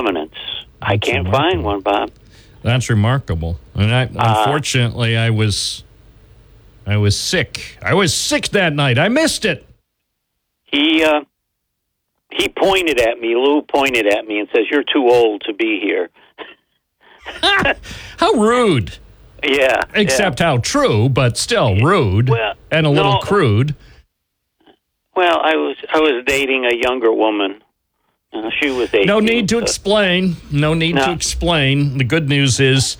prominence. I can't find one, Bob. That's remarkable. And unfortunately, I was sick. I was sick that night. I missed it. He pointed at me. Lou pointed at me and says, "You're too old to be here." How rude. Yeah. Except how true, but still rude, and a little crude. Well, I was dating a younger woman. She was 18. No need to explain. No need to explain. The good news is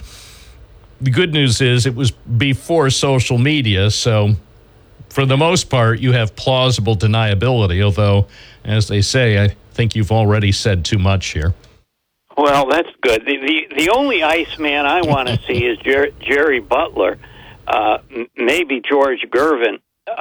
it was before social media, so for the most part, you have plausible deniability, although, as they say, I think you've already said too much here. Well, that's good. The only Iceman I want to see is Jerry Butler, maybe George Gervin.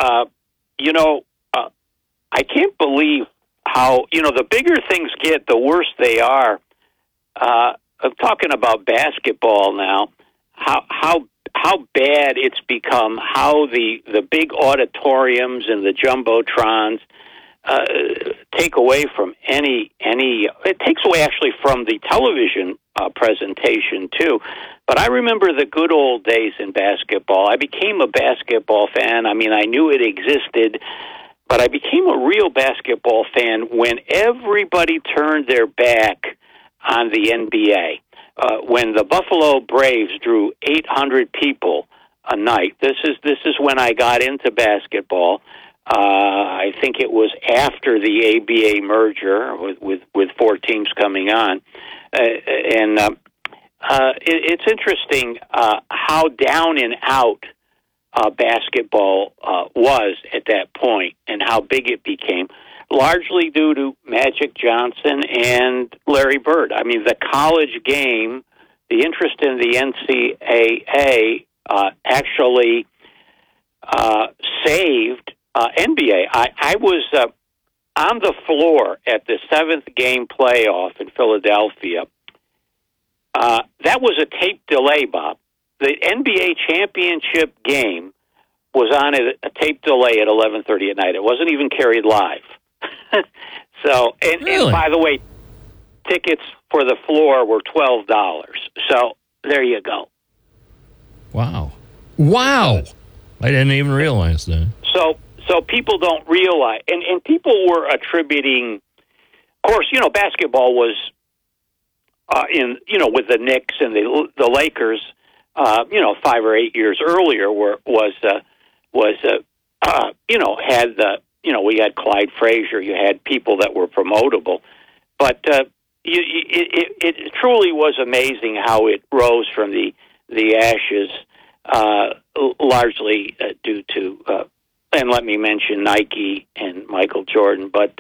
I can't believe how, the bigger things get, the worse they are. I'm talking about basketball now. How bad it's become, how the big auditoriums and the jumbotrons take away from any. It takes away actually from the television presentation too. But I remember the good old days in basketball. I became a basketball fan. I mean, I knew it existed, but I became a real basketball fan when everybody turned their back on the NBA. When the Buffalo Braves drew 800 people a night. This is when I got into basketball. I think it was after the ABA merger with 4 teams coming on, it's interesting how down and out basketball was at that point and how big it became, largely due to Magic Johnson and Larry Bird. I mean, the college game, the interest in the NCAA actually saved NBA. I was on the floor at the 7th game playoff in Philadelphia. That was a tape delay, Bob. The NBA championship game was on a tape delay at 11:30 at night. It wasn't even carried live. So, and by the way, tickets for the floor were $12. So there you go. Wow. I didn't even realize that. So people don't realize, and people were attributing, of course, basketball was with the Knicks and the Lakers, 5 or 8 years earlier we had Clyde Frazier, you had people that were promotable, but it truly was amazing how it rose from the ashes, largely due to, and let me mention Nike and Michael Jordan, but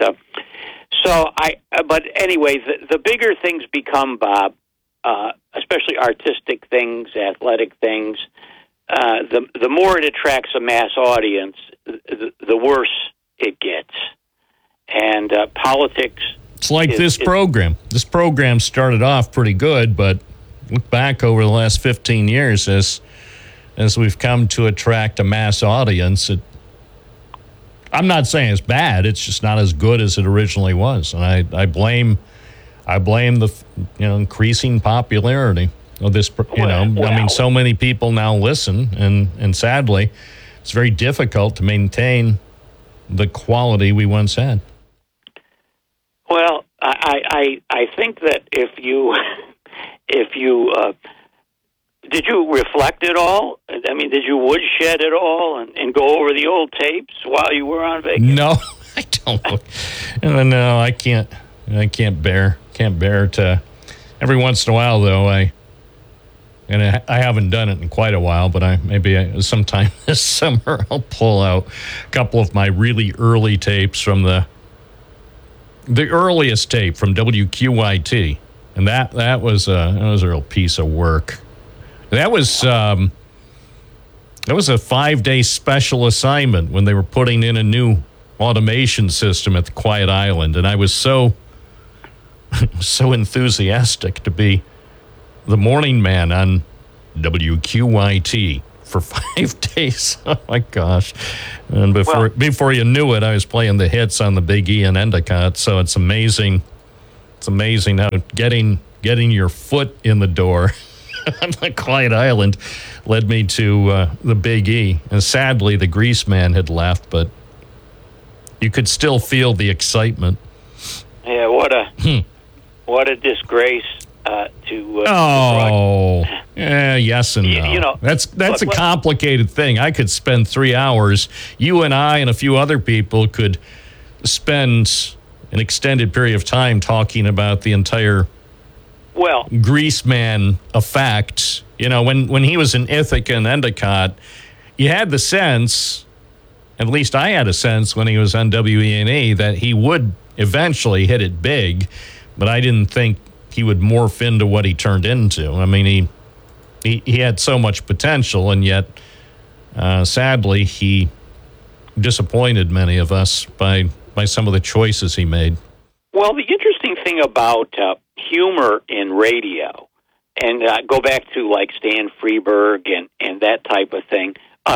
anyway, the bigger things become, Bob, especially artistic things, athletic things, the more it attracts a mass audience, the worse it gets. And politics... It's like this program. This program started off pretty good, but look back over the last 15 years as we've come to attract a mass audience, I'm not saying it's bad. It's just not as good as it originally was, and I blame the increasing popularity of this. I mean, so many people now listen, and sadly, it's very difficult to maintain the quality we once had. Well, I think that if you did you reflect at all? I mean, did you woodshed at all and go over the old tapes while you were on vacation? No, I don't. No, I can't. I can't bear to. Every once in a while, though, I haven't done it in quite a while, but sometime this summer I'll pull out a couple of my really early tapes from the earliest tape from WQYT, and that was a real piece of work. That was a 5-day special assignment when they were putting in a new automation system at the Quiet Island, and I was so enthusiastic to be the morning man on WQYT for 5 days. Oh my gosh! And before you knew it, I was playing the hits on the Big E and Endicott. So it's amazing It's amazing how getting your foot in the door on the Clyde Island led me to the Big E. And sadly, the grease man had left, but you could still feel the excitement. Yeah, what a disgrace to. Yes and no. You know, that's a complicated thing. I could spend 3 hours. You and I and a few other people could spend an extended period of time talking about the entire grease man effect. You know, when he was in Ithaca and Endicott, you had the sense, at least I had a sense when he was on WENE, that he would eventually hit it big, but I didn't think he would morph into what he turned into. I mean, he had so much potential, and yet, sadly, he disappointed many of us by some of the choices he made. Well, the interesting thing about humor in radio, and go back to like Stan Freberg and that type of thing,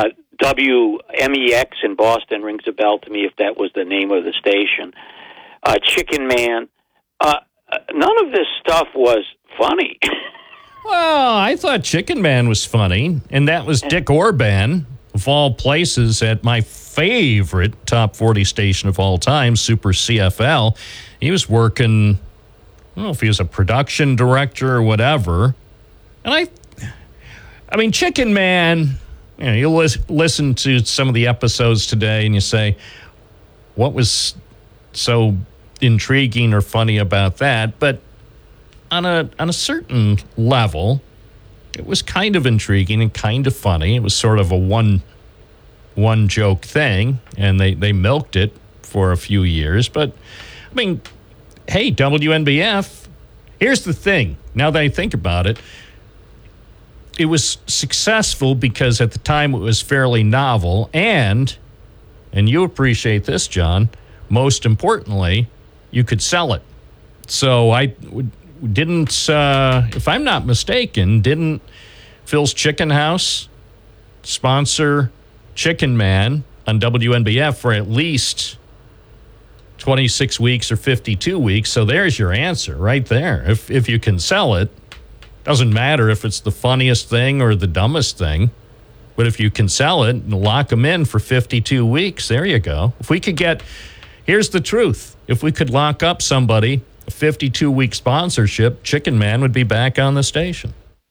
WMEX in Boston rings a bell to me if that was the name of the station. Chicken Man. None of this stuff was funny. Well, I thought Chicken Man was funny, and that was Dick Orban, of all places, at my favorite top 40 station of all time, Super CFL. He was working, I don't know if he was a production director or whatever. And I mean, Chicken Man, you know, you listen to some of the episodes today and you say, what was so intriguing or funny about that? But on a certain level, it was kind of intriguing and kind of funny. It was sort of a one joke thing, and they milked it for a few years. But I mean, hey, WNBF, here's the thing. Now that I think about it, it was successful because at the time it was fairly novel, and you appreciate this, John, most importantly, you could sell it. So I didn't, if I'm not mistaken, didn't Phil's Chicken House sponsor Chicken Man on WNBF for at least 26 weeks or 52 weeks? So there's your answer right there. If you can sell it, doesn't matter if it's the funniest thing or the dumbest thing, but if you can sell it and lock them in for 52 weeks, there you go. If we could get, here's the truth. If we could lock up somebody, a 52-week sponsorship, Chicken Man would be back on the station.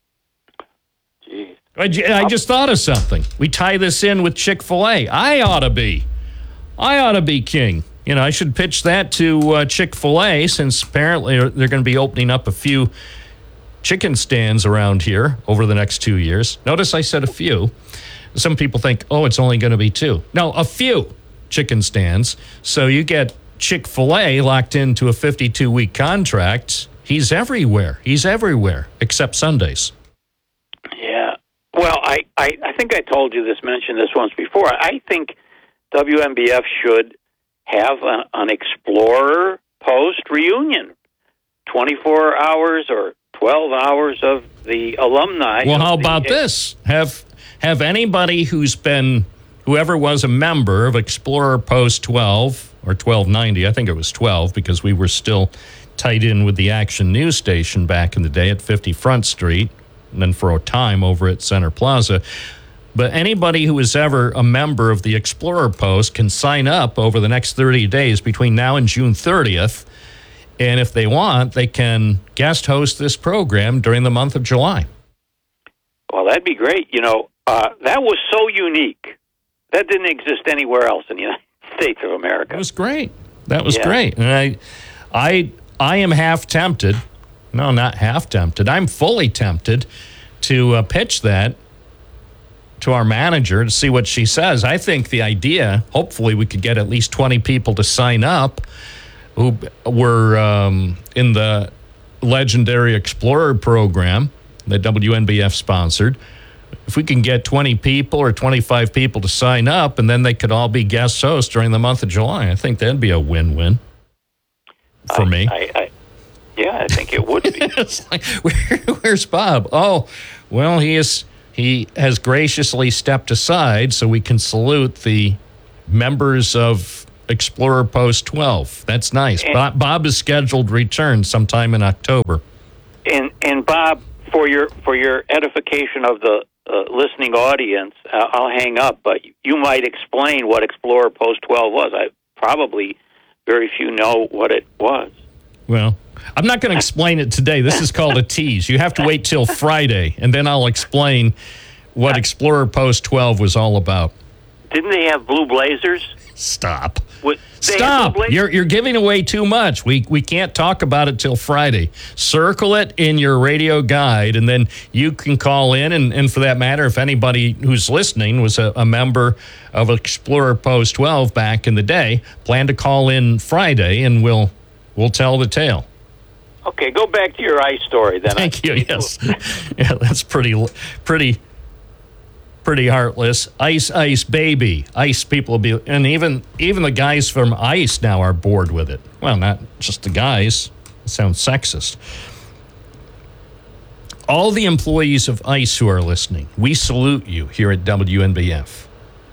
Jeez. I just thought of something. We tie this in with Chick-fil-A. I ought to be king. You know, I should pitch that to Chick-fil-A, since apparently they're going to be opening up a few chicken stands around here over the next 2 years. Notice I said a few. Some people think, oh, it's only going to be 2. No, a few chicken stands. So you get Chick-fil-A locked into a 52-week contract. He's everywhere, except Sundays. Yeah. Well, I think I mentioned this once before. I think WNBF should have an Explorer Post reunion, 24 hours or 12 hours of the alumni. Well, how about this? Have anybody whoever was a member of Explorer Post 12 or 1290, I think it was 12 because we were still tied in with the Action News Station back in the day at 50 Front Street, and then for a time over at Center Plaza. But anybody who was ever a member of the Explorer Post can sign up over the next 30 days between now and June 30th. And if they want, they can guest host this program during the month of July. Well, that'd be great. You know, that was so unique. That didn't exist anywhere else in the United States of America. It was great. That was great. And I am half tempted. No, not half tempted. I'm fully tempted to pitch that to our manager to see what she says. I think the idea, hopefully we could get at least 20 people to sign up who were in the legendary Explorer program that WNBF sponsored. If we can get 20 people or 25 people to sign up, and then they could all be guest hosts during the month of July, I think that'd be a win-win for me. I think it would be. It's like, where's Bob? Oh, well, he has graciously stepped aside so we can salute the members of Explorer Post 12. That's nice. Bob is scheduled to return sometime in October. And Bob, for your edification of the listening audience, I'll hang up, but you might explain what Explorer Post 12 was. Probably very few know what it was. Well, I'm not going to explain it today. This is called a tease. You have to wait till Friday, and then I'll explain what Explorer Post 12 was all about. Didn't they have blue blazers? Stop. Stop. You're giving away too much. We can't talk about it till Friday. Circle it in your radio guide, and then you can call in. And for that matter, if anybody who's listening was a member of Explorer Post 12 back in the day, plan to call in Friday, and we'll tell the tale. Okay, go back to your ice story then. Thank you. Yes. Yeah, that's pretty heartless. Ice baby. Ice people will be, and even the guys from Ice now are bored with it. Well, not just the guys. It sounds sexist. All the employees of Ice who are listening, we salute you here at WNBF.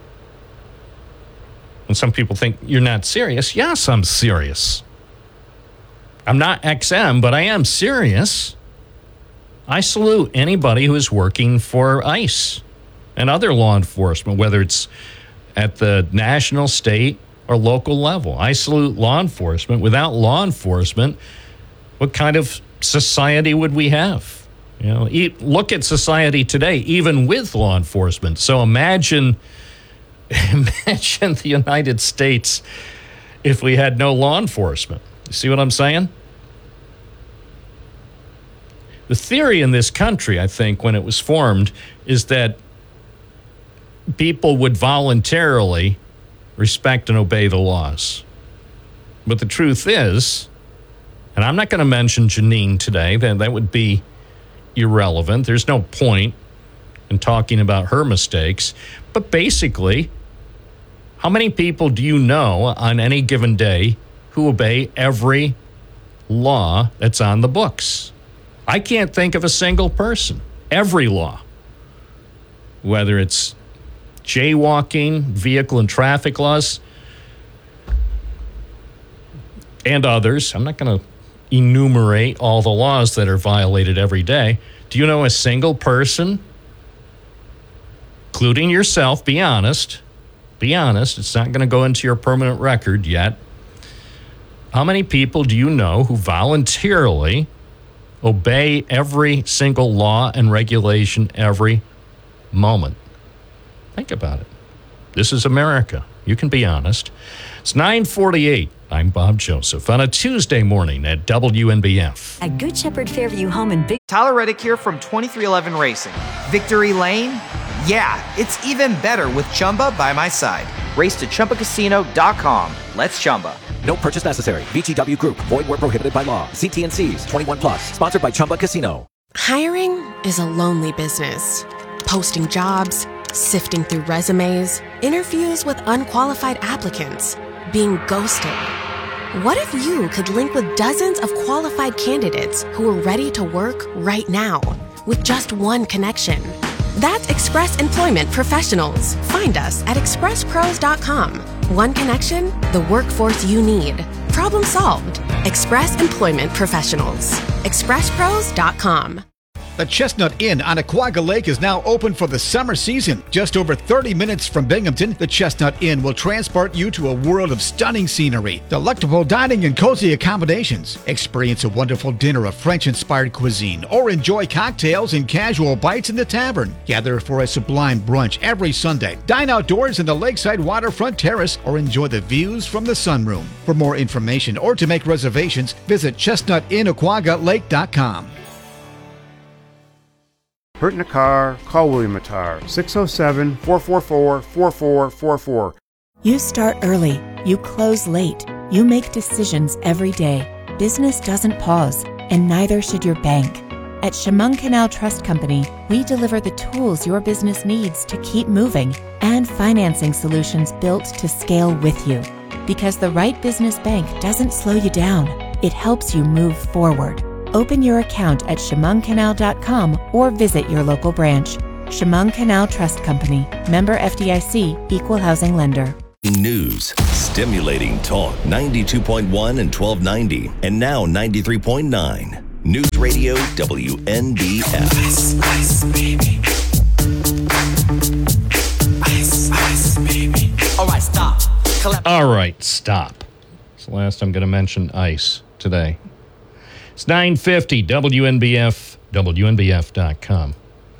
And some people think you're not serious. Yes, I'm serious. I'm not XM, but I am serious. I salute anybody who is working for ICE and other law enforcement, whether it's at the national, state, or local level. I salute law enforcement. Without law enforcement, what kind of society would we have? You know, look at society today, even with law enforcement. So imagine the United States if we had no law enforcement. You see what I'm saying? The theory in this country, I think, when it was formed, is that people would voluntarily respect and obey the laws. But the truth is, and I'm not going to mention Janine today, that would be irrelevant. There's no point in talking about her mistakes. But basically, how many people do you know on any given day who obey every law that's on the books? I can't think of a single person. Every law, whether it's jaywalking, vehicle and traffic laws, and others. I'm not going to enumerate all the laws that are violated every day. Do you know a single person, including yourself, be honest, it's not going to go into your permanent record yet. How many people do you know who voluntarily obey every single law and regulation every moment? Think about it. This is America. You can be honest. It's 9:48. I'm Bob Joseph on a Tuesday morning at WNBF. At Good Shepherd Fairview Home in Big... Tyler Reddick here from 2311 Racing. Victory Lane? Yeah, it's even better with Chumba by my side. Race to ChumbaCasino.com. Let's Chumba. No purchase necessary. VGW Group. Void where prohibited by law. See T&Cs. 21 plus. Sponsored by Chumba Casino. Hiring is a lonely business. Posting jobs, sifting through resumes, interviews with unqualified applicants, being ghosted. What if you could link with dozens of qualified candidates who are ready to work right now with just one connection? That's Express Employment Professionals. Find us at expresspros.com. One connection, the workforce you need. Problem solved. Express Employment Professionals. expresspros.com. The Chestnut Inn on Aquaga Lake is now open for the summer season. Just over 30 minutes from Binghamton, the Chestnut Inn will transport you to a world of stunning scenery, delectable dining and cozy accommodations. Experience a wonderful dinner of French-inspired cuisine or enjoy cocktails and casual bites in the tavern. Gather for a sublime brunch every Sunday. Dine outdoors in the lakeside waterfront terrace or enjoy the views from the sunroom. For more information or to make reservations, visit ChestnutInnAquagaLake.com. Hurt in a car? Call William Attar, 607-444-4444. You start early. You close late. You make decisions every day. Business doesn't pause, and neither should your bank. At Chemung Canal Trust Company, we deliver the tools your business needs to keep moving and financing solutions built to scale with you. Because the right business bank doesn't slow you down. It helps you move forward. Open your account at ChemungCanal.com or visit your local branch. Chemung Canal Trust Company. Member FDIC. Equal housing lender. News, Stimulating talk 92.1 and 1290, and now 93.9. News Radio WNBF. Ice, ice, baby. Ice, ice, baby. All right, stop. All right, stop. It's the last I'm going to mention ice today. It's 9:50, WNBF, WNBF.com.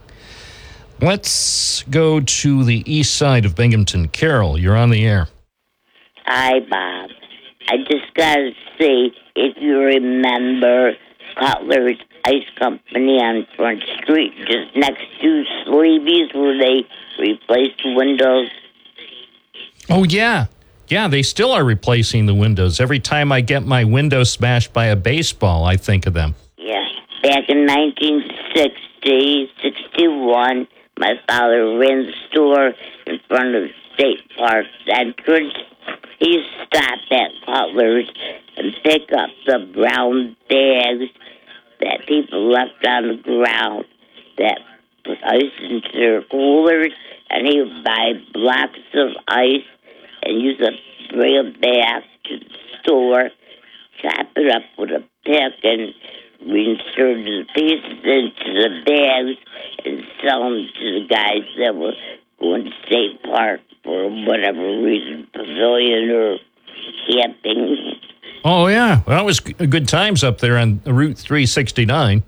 Let's go to the east side of Binghamton. Carol, you're on the air. Hi, Bob. I just got to see if you remember Cutler's Ice Company on Front Street, just next to Sleevy's, where they replaced the windows. Oh, yeah. Yeah, they still are replacing the windows. Every time I get my window smashed by a baseball, I think of them. Yeah. Back in 1960, 61, my father ran the store in front of State Park entrance. He used to stop at Cutler's and pick up the brown bags that people left on the ground that put ice into their coolers, and he would buy blocks of ice and use a bring it back to the store, chop it up with a pick, and reinsert the pieces into the bags and sell them to the guys that were going to State Park for whatever reason, pavilion or camping. Oh, yeah. Well, it was good times up there on Route 369.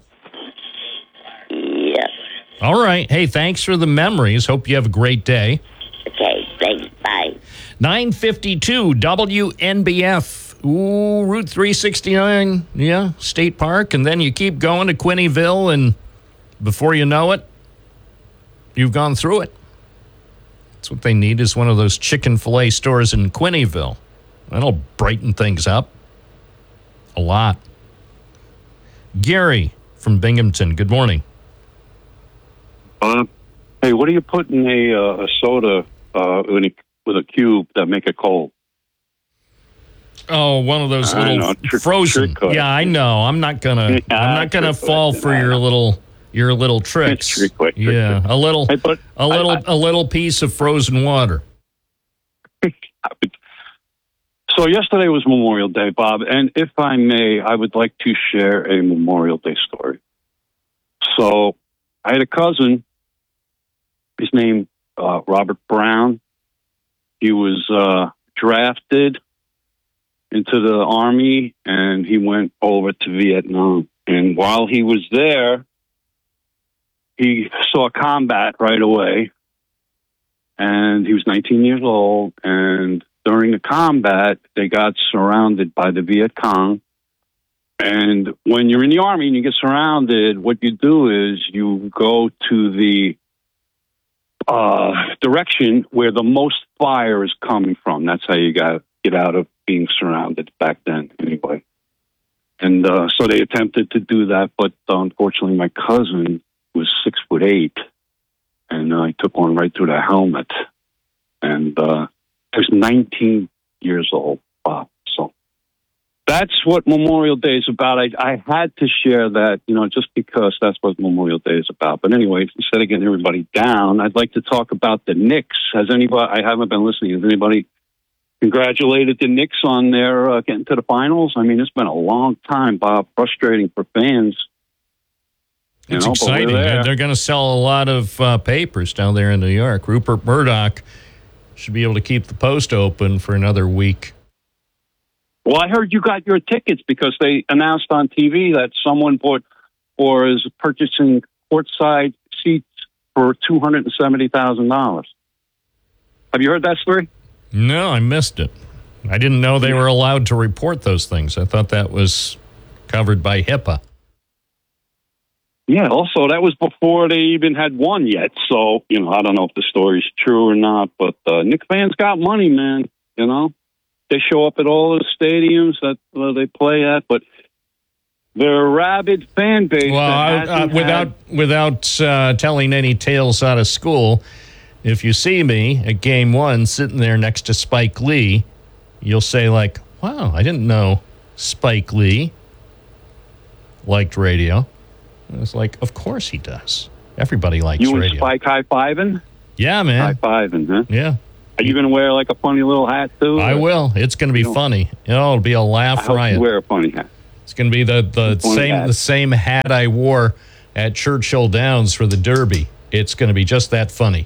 Yeah. All right. Hey, thanks for the memories. Hope you have a great day. Okay, thanks. Bye. 952 WNBF. Ooh, Route 369. Yeah, State Park. And then you keep going to Quinneyville, and before you know it, you've gone through it. That's what they need, is one of those chicken filet stores in Quinneyville. That'll brighten things up a lot. Gary from Binghamton, good morning. Hey, what do you put in a soda with a cube that make it cold? Oh, one of those little frozen. Yeah, I know. I'm not gonna fall for your little tricks. Yeah, a little piece of frozen water. So yesterday was Memorial Day, Bob, and if I may, I would like to share a Memorial Day story. So I had a cousin, his name Robert Brown. He was drafted into the Army, and he went over to Vietnam. And while he was there, he saw combat right away, and he was 19 years old, and during the combat, they got surrounded by the Viet Cong. And when you're in the Army and you get surrounded, what you do is you go to the direction where the most fire is coming from. That's how you get out of being surrounded back then, anyway. And so they attempted to do that, but unfortunately my cousin was 6'8", and I took one right through the helmet. And I was 19 years old, Bob. So that's what Memorial Day is about. I had to share that, just because that's what Memorial Day is about. But anyway, instead of getting everybody down, I'd like to talk about the Knicks. Has anybody, I haven't been listening, has anybody congratulated the Knicks on their getting to the finals? I mean, it's been a long time, Bob, frustrating for fans. It's exciting. They're going to sell a lot of papers down there in New York. Rupert Murdoch should be able to keep the Post open for another week. Well, I heard you got your tickets because they announced on TV that someone is purchasing courtside seats for $270,000. Have you heard that story? No, I missed it. I didn't know they were allowed to report those things. I thought that was covered by HIPAA. Yeah, also, that was before they even had won yet. So, I don't know if the story's true or not, but Knicks fans got money, man. They show up at all the stadiums that they play at, but they're a rabid fan base. Well, without telling any tales out of school, if you see me at Game 1 sitting there next to Spike Lee, you'll say, like, wow, I didn't know Spike Lee liked radio. And it's like, of course he does. Everybody likes radio. You and Spike high-fiving? Yeah, man. High-fiving, huh? Yeah. Are you going to wear like a funny little hat too? I will. It's going to be funny. It'll be a laugh I riot. hope you wear a funny hat. It's going to be the same hat I wore at Churchill Downs for the Derby. It's going to be just that funny.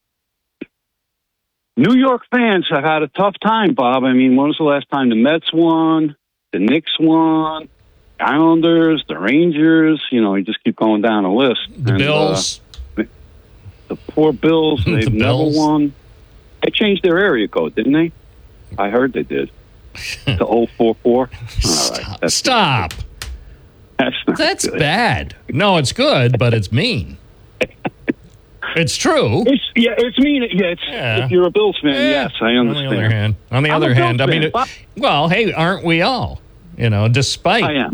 New York fans have had a tough time, Bob. I mean, when was the last time the Mets won, the Knicks won, Islanders, the Rangers? You just keep going down the list. The Bills. The poor Bills, they've never won. They changed their area code, didn't they? I heard they did. To 044. All right. Stop. That's good. Bad. No, it's good, but it's mean. It's true. It's mean. If you're a Bills fan, yes, I understand. On the other hand, I mean, well, hey, aren't we all? Despite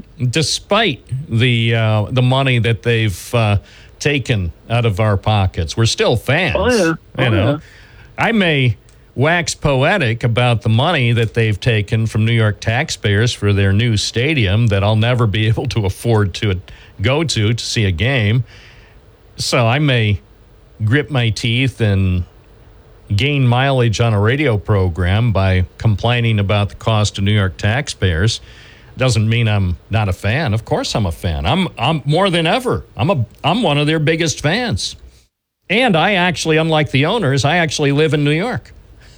the money that they've taken out of our pockets, we're still fans. Oh, yeah. Yeah. I may wax poetic about the money that they've taken from New York taxpayers for their new stadium that I'll never be able to afford to go to see a game. So I may grit my teeth and gain mileage on a radio program by complaining about the cost of New York taxpayers. Doesn't mean I'm not a fan. Of course I'm a fan. I'm more than ever. I'm one of their biggest fans. And I actually, unlike the owners, I actually live in New York.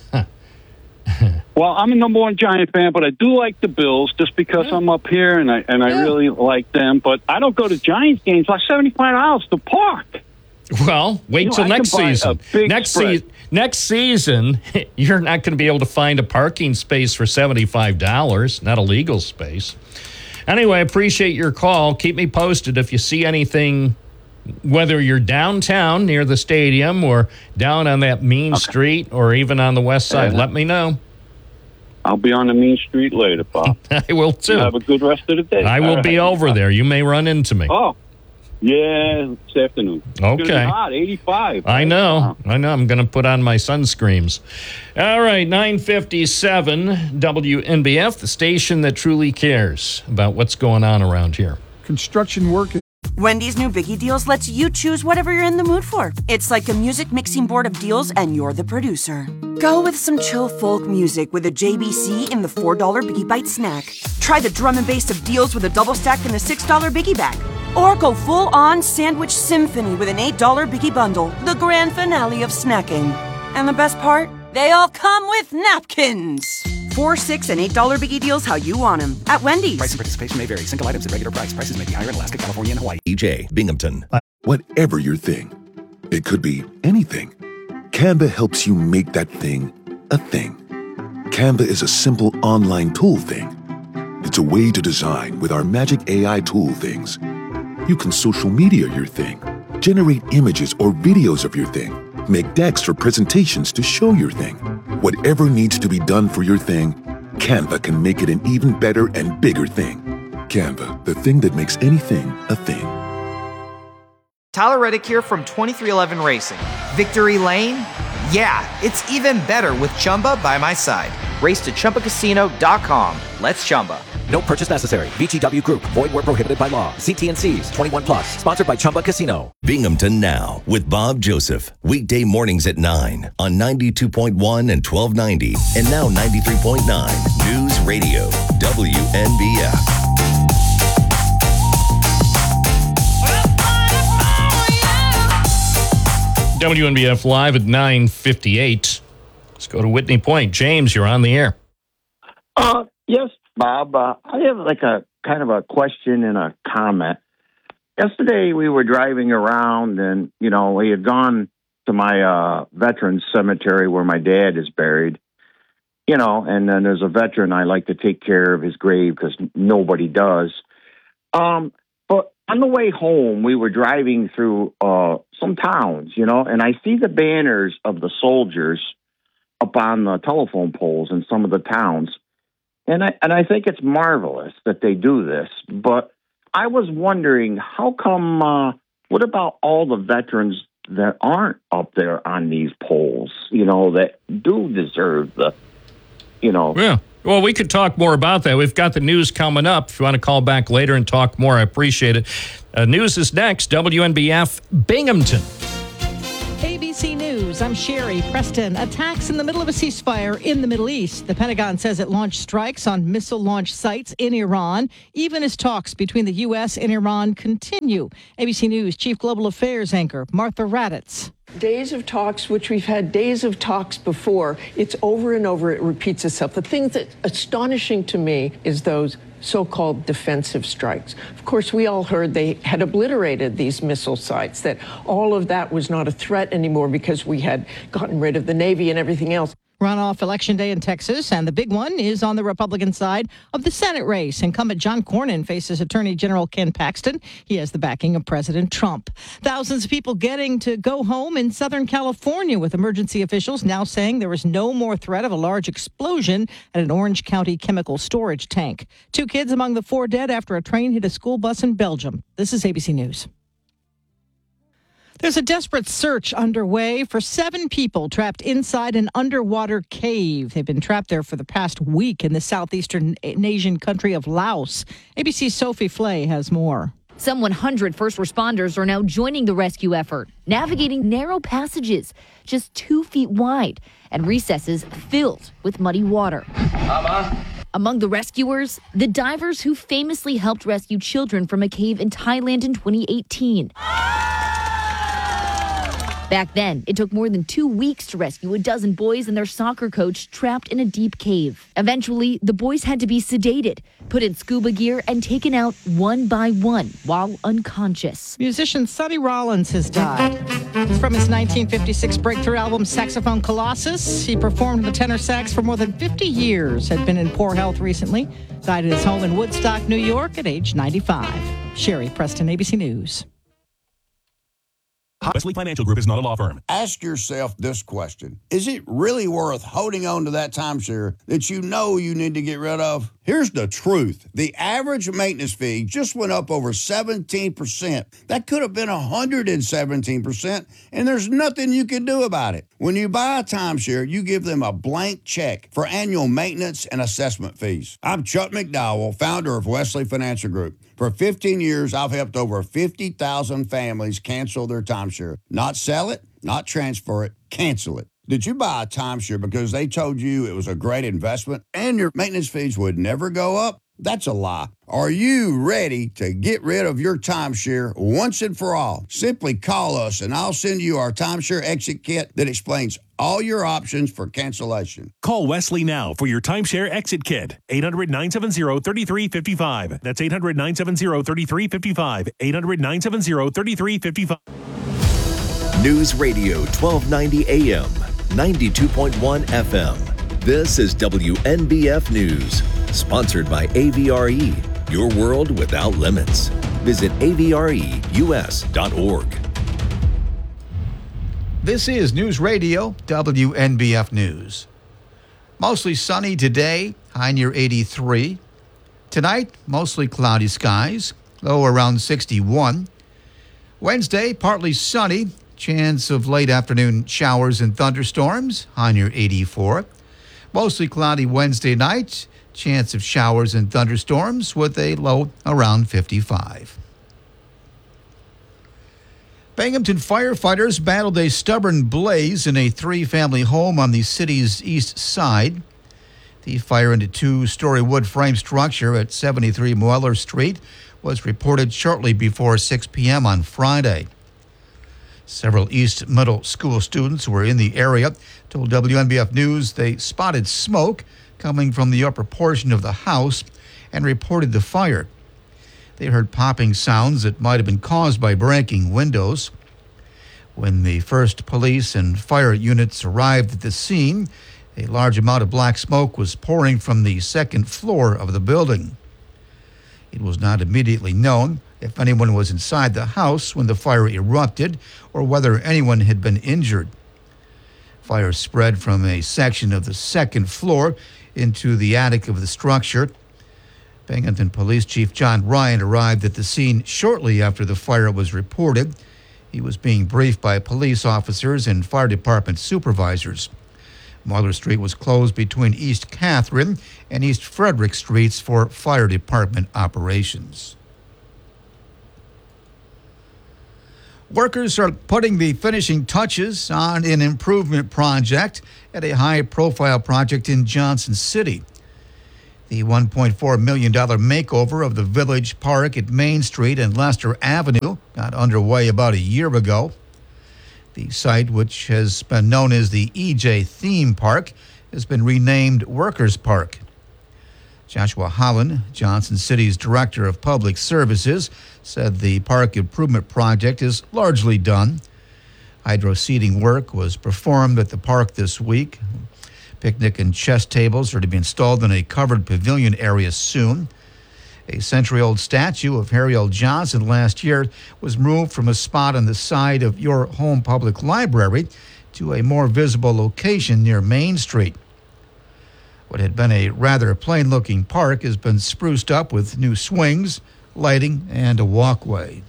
Well, I'm a number one Giant fan, but I do like the Bills just because I'm up here and I really like them. But I don't go to Giants games. Like $75 to park. Well, wait till next season. Next season, you're not going to be able to find a parking space for $75, not a legal space. Anyway, I appreciate your call. Keep me posted if you see anything, whether you're downtown near the stadium or down on that mean street or even on the west side. Let me know. I'll be on the mean street later, Bob. I will, too. You have a good rest of the day. I will be over there. You may run into me. Oh. Yeah, this afternoon. It's okay. It's going to be hot, 85. I know. I'm going to put on my sunscreens. All right, 957 WNBF, the station that truly cares about what's going on around here. Construction work. Wendy's new Biggie Deals lets you choose whatever you're in the mood for. It's like a music mixing board of deals, and you're the producer. Go with some chill folk music with a JBC in the $4 Biggie Bite snack. Try the drum and bass of deals with a double stack in the $6 Biggie Bag. Or go full-on sandwich symphony with an $8 Biggie Bundle, the grand finale of snacking. And the best part? They all come with napkins. $4, $6, and $8 Biggie Deals how you want them at Wendy's. Price and participation may vary. Single items at regular price. Prices may be higher in Alaska, California, and Hawaii. EJ Binghamton. Whatever your thing, it could be anything. Canva helps you make that thing a thing. Canva is a simple online tool thing. It's a way to design with our magic AI tool things. You can social media your thing, generate images or videos of your thing, make decks for presentations to show your thing. Whatever needs to be done for your thing, Canva can make it an even better and bigger thing. Canva, the thing that makes anything a thing. Tyler Reddick here from 2311 Racing. Victory Lane? Yeah, it's even better with Chumba by my side. Race to ChumbaCasino.com. Let's Chumba. No purchase necessary. VGW Group. Void where prohibited by law. See T&Cs. 21 plus. Sponsored by Chumba Casino. Binghamton Now with Bob Joseph. Weekday mornings at 9 on 92.1 and 1290. And now 93.9. News Radio. WNBF. WNBF live at 9:58. Let's go to Whitney Point. James, you're on the air. Yes, Bob. I have like a kind of a question and a comment. Yesterday we were driving around and, we had gone to my veterans cemetery where my dad is buried, and then there's a veteran. I like to take care of his grave because nobody does. But on the way home, we were driving through some towns, and I see the banners of the soldiers up on the telephone poles in some of the towns. And I think it's marvelous that they do this. But I was wondering, how come, what about all the veterans that aren't up there on these poles, that do deserve the, Yeah. Well, we could talk more about that. We've got the news coming up. If you want to call back later and talk more, I appreciate it. News is next. WNBF Binghamton. ABC News News. I'm Sherry Preston. Attacks in the middle of a ceasefire in the Middle East. The Pentagon says it launched strikes on missile launch sites in Iran, even as talks between the U.S. and Iran continue. ABC News Chief Global Affairs anchor Martha Raddatz. Days of talks, which we've had days of talks before, it's over and over, it repeats itself. The thing that's astonishing to me is those so-called defensive strikes. Of course, we all heard they had obliterated these missile sites, that all of that was not a threat anymore because we had gotten rid of the Navy and everything else. Runoff election day in Texas, and the big one is on the Republican side of the Senate race. Incumbent John Cornyn faces Attorney General Ken Paxton. He has the backing of President Trump. Thousands of people getting to go home in Southern California, with emergency officials now saying there is no more threat of a large explosion at an Orange County chemical storage tank. 2 kids among the 4 dead after a train hit a school bus in Belgium. This is ABC News. There's a desperate search underway for 7 people trapped inside an underwater cave. They've been trapped there for the past week in the southeastern Asian country of Laos. ABC's Sophie Flay has more. Some 100 first responders are now joining the rescue effort, navigating narrow passages just 2 feet wide and recesses filled with muddy water. Among the rescuers, the divers who famously helped rescue children from a cave in Thailand in 2018. Back then, it took more than 2 weeks to rescue a dozen boys and their soccer coach trapped in a deep cave. Eventually, the boys had to be sedated, put in scuba gear, and taken out one by one while unconscious. Musician Sonny Rollins has died. It's from his 1956 breakthrough album, Saxophone Colossus. He performed the tenor sax for more than 50 years, had been in poor health recently, died at his home in Woodstock, New York at age 95. Sherry Preston, ABC News. Wesley Financial Group is not a law firm. Ask yourself this question. Is it really worth holding on to that timeshare that you know you need to get rid of? Here's the truth. The average maintenance fee just went up over 17%. That could have been 117%, and there's nothing you can do about it. When you buy a timeshare, you give them a blank check for annual maintenance and assessment fees. I'm Chuck McDowell, founder of Wesley Financial Group. For 15 years, I've helped over 50,000 families cancel their timeshare. Not sell it, not transfer it, cancel it. Did you buy a timeshare because they told you it was a great investment and your maintenance fees would never go up? That's a lie. Are you ready to get rid of your timeshare once and for all? Simply call us and I'll send you our timeshare exit kit that explains all your options for cancellation. Call Wesley now for your timeshare exit kit. 800-970-3355. That's 800-970-3355. 800-970-3355. News Radio 1290 AM, 92.1 FM. This is WNBF News. Sponsored by AVRE, your world without limits. Visit avreus.org. This is News Radio, WNBF News. Mostly sunny today, high near 83. Tonight, mostly cloudy skies, low around 61. Wednesday, partly sunny, chance of late afternoon showers and thunderstorms, high near 84. Mostly cloudy Wednesday night, chance of showers and thunderstorms with a low around 55. Binghamton firefighters battled a stubborn blaze in a 3-family home on the city's east side. The fire in a 2-story wood frame structure at 73 Moeller Street was reported shortly before 6 p.m. on Friday. Several East Middle School students who were in the area told WNBF News they spotted smoke coming from the upper portion of the house and reported the fire. They heard popping sounds that might have been caused by breaking windows. When the first police and fire units arrived at the scene, a large amount of black smoke was pouring from the second floor of the building. It was not immediately known if anyone was inside the house when the fire erupted or whether anyone had been injured. Fire spread from a section of the second floor into the attic of the structure. Binghamton Police Chief John Ryan arrived at the scene shortly after the fire was reported. He was being briefed by police officers and fire department supervisors. Moeller Street was closed between East Catherine and East Frederick Streets for fire department operations. Workers are putting the finishing touches on an improvement project at a high-profile project in Johnson City. The $1.4 million makeover of the Village Park at Main Street and Lester Avenue got underway about a year ago. The site, which has been known as the EJ Theme Park, has been renamed Workers Park. Joshua Holland, Johnson City's Director of Public Services, said the park improvement project is largely done. Hydro seeding work was performed at the park this week. Picnic and chess tables are to be installed in a covered pavilion area soon. A century-old statue of Harry L. Johnson last year was moved from a spot on the side of your home public library to a more visible location near Main Street. What had been a rather plain-looking park has been spruced up with new swings, lighting, and a walkway.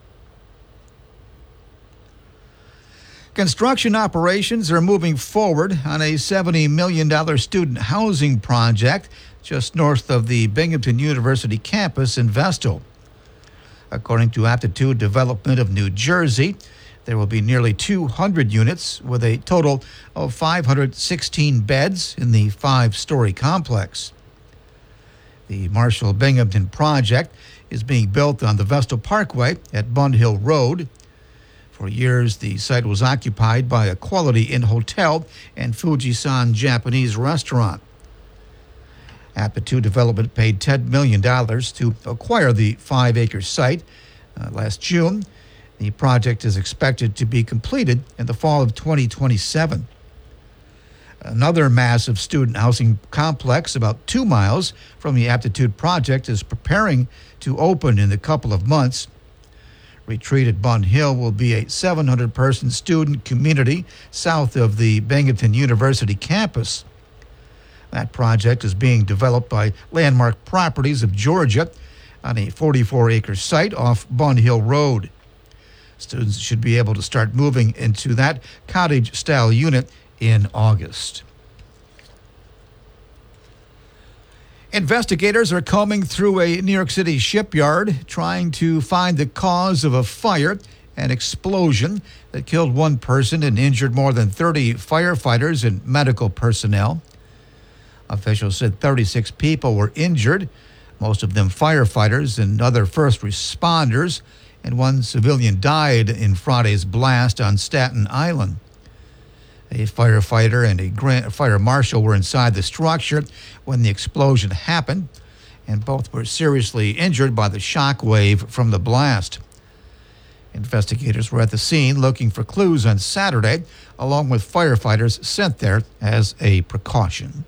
Construction operations are moving forward on a $70 million student housing project just north of the Binghamton University campus in Vestal. According to Aptitude Development of New Jersey, there will be nearly 200 units with a total of 516 beds in the 5-story complex. The Marshall Binghamton project is being built on the Vestal Parkway at Bund Hill Road. For years, the site was occupied by a Quality Inn hotel and Fujisan Japanese restaurant. Aptitude Development paid $10 million to acquire the 5-acre site last June. The project is expected to be completed in the fall of 2027. Another massive student housing complex about 2 miles from the Aptitude project is preparing to open in a couple of months. Retreat at Bund Hill will be a 700-person student community south of the Binghamton University campus. That project is being developed by Landmark Properties of Georgia on a 44-acre site off Bund Hill Road. Students should be able to start moving into that cottage-style unit in August. Investigators are combing through a New York City shipyard trying to find the cause of a fire and explosion that killed one person and injured more than 30 firefighters and medical personnel. Officials said 36 people were injured, most of them firefighters and other first responders, and one civilian died in Friday's blast on Staten Island. A firefighter and a fire marshal were inside the structure when the explosion happened, and both were seriously injured by the shock wave from the blast. Investigators were at the scene looking for clues on Saturday, along with firefighters sent there as a precaution.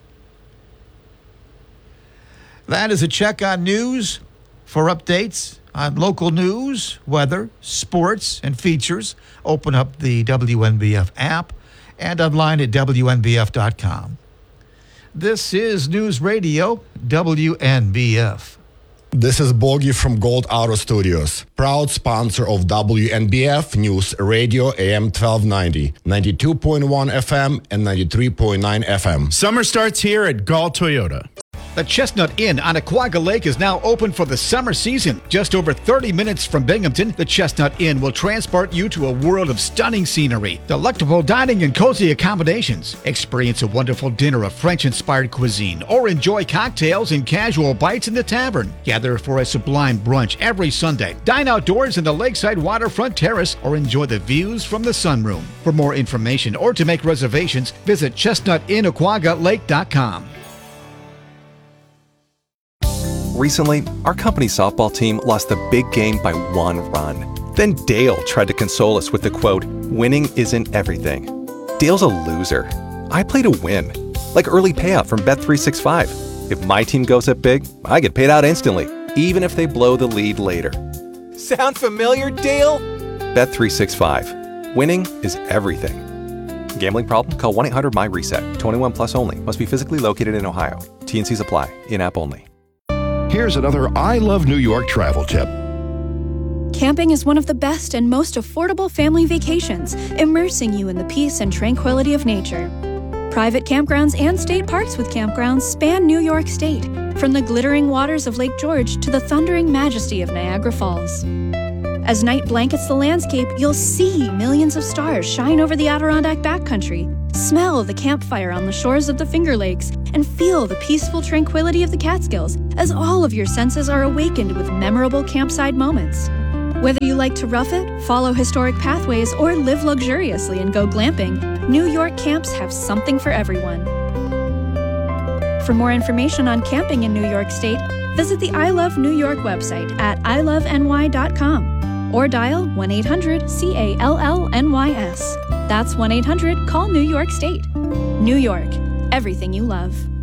That is a check on news. For updates on local news, weather, sports, and features, open up the WNBF app and online at WNBF.com. This is News Radio WNBF. This is Bogie from Gold Auto Studios, proud sponsor of WNBF News Radio AM 1290, 92.1 FM and 93.9 FM. Summer starts here at Gall Toyota. The Chestnut Inn on Aquaga Lake is now open for the summer season. Just over 30 minutes from Binghamton, the Chestnut Inn will transport you to a world of stunning scenery, delectable dining and cozy accommodations. Experience a wonderful dinner of French-inspired cuisine or enjoy cocktails and casual bites in the tavern. Gather for a sublime brunch every Sunday. Dine outdoors in the lakeside waterfront terrace or enjoy the views from the sunroom. For more information or to make reservations, visit ChestnutInnAquagaLake.com. Recently, our company softball team lost the big game by 1 run. Then Dale tried to console us with the quote, "Winning isn't everything." Dale's a loser. I play to win, like early payout from Bet365. If my team goes up big, I get paid out instantly, even if they blow the lead later. Sound familiar, Dale? Bet365. Winning is everything. Gambling problem? Call 1-800-MY-RESET. 21 plus only. Must be physically located in Ohio. T&Cs apply. In-app only. Here's another I Love New York travel tip. Camping is one of the best and most affordable family vacations, immersing you in the peace and tranquility of nature. Private campgrounds and state parks with campgrounds span New York State, from the glittering waters of Lake George to the thundering majesty of Niagara Falls. As night blankets the landscape, you'll see millions of stars shine over the Adirondack backcountry, smell the campfire on the shores of the Finger Lakes, and feel the peaceful tranquility of the Catskills as all of your senses are awakened with memorable campsite moments. Whether you like to rough it, follow historic pathways, or live luxuriously and go glamping, New York camps have something for everyone. For more information on camping in New York State, visit the I Love New York website at iloveny.com or dial 1-800-CALLNYS. That's 1-800-CALL-NEW YORK STATE. New York, everything you love.